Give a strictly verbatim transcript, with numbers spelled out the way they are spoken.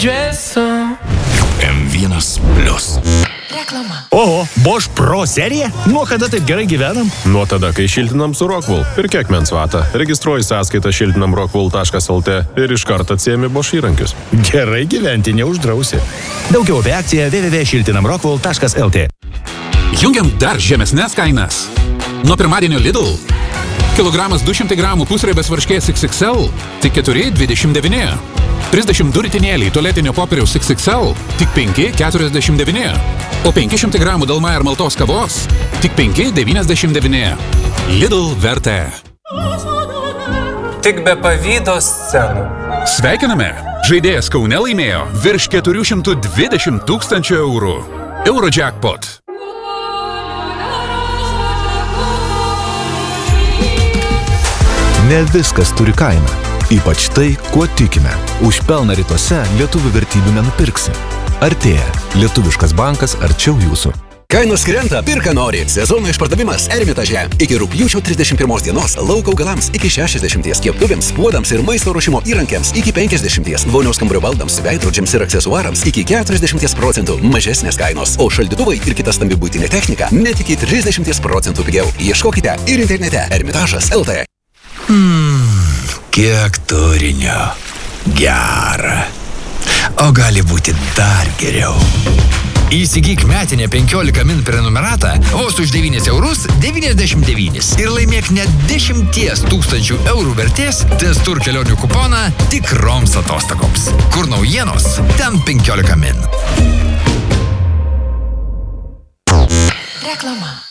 M vienas plius. Reklama. Oho, Bosch Pro serija? Nuo kada taip gerai gyvenam? Nuo tada, kai šiltinam su Rockwool. Pirkėk mensvatą, registruoji sąskaitą šiltinam rockwool taškas el t ir iš karto atsiemi Bosch įrankius. Gerai gyventi neuždrausi. Daugiau apie akciją w w w taškas šiltinam rockwool taškas el t. Jungiam dar žemesnės kainas. Nuo pirmadienio Lidl. Kilogramas du šimtai gramų pusriebės varškės iks iks el tik keturi dvidešimt devyni. trisdešimt du ritinėliai tualetinio popieriaus iks iks el tik penki keturiasdešimt devyni. O penki šimtai gramų Dalmair maltos kavos tik penki devyniasdešimt devyni. Lidl vertė. Tik be pavydo scenų. Sveikiname! Žaidėjas Kaune laimėjo virš keturi šimtai dvidešimt tūkstančių eurų. Eurojackpot. Ne viskas turi kainą. Ypač tai, kuo tikime. Už pelną rytuose lietuvių vertybių nenupirksi. Artėja. Lietuviškas bankas arčiau jūsų. Kainos krenta, pirka nori. Sezono išpardavimas Ermitaže. Iki rugpjūčio trisdešimt pirmos dienos lauko augalams iki šešiasdešimties, keptuvėms, puodams ir maisto ruošimo įrankiams iki penkiasdešimties, vonios kambario baldams, veidrodžiams ir aksesuarams iki keturiasdešimties procentų mažesnės kainos, o šaldytuvai ir kita stambi buitinė technika net iki trisdešimties procentų pigiau. Ieškokite ir internete ermitažas taškas el t. Hmm, kiek turinio. Gera. O gali būti dar geriau. Įsigyk metinę penkiolika min prenumeratą vos už devynis eurus devyniasdešimt devynis ir laimėk net dešimties tūkstančių eurų vertės Testur kelionių kuponą tikroms atostogoms. Kur naujienos, ten penkiolika min. Reklama.